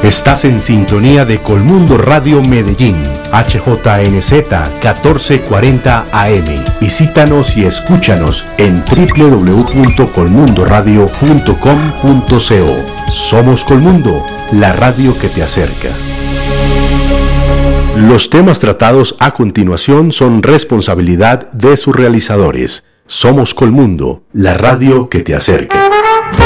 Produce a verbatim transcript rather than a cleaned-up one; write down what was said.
Estás en sintonía de Colmundo Radio Medellín, H J N Z catorce cuarenta A M. Visítanos y escúchanos en doble u doble u doble u punto colmundo radio punto com punto co. Somos Colmundo, la radio que te acerca. Los temas tratados a continuación son responsabilidad de sus realizadores. Somos Colmundo, la radio que te acerca.